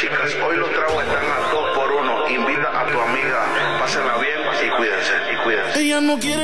chicas, hoy los tragos están a 2 por 1. Invita a tu amiga, pásenla bien y cuídense, y cuídense. Ella no quiere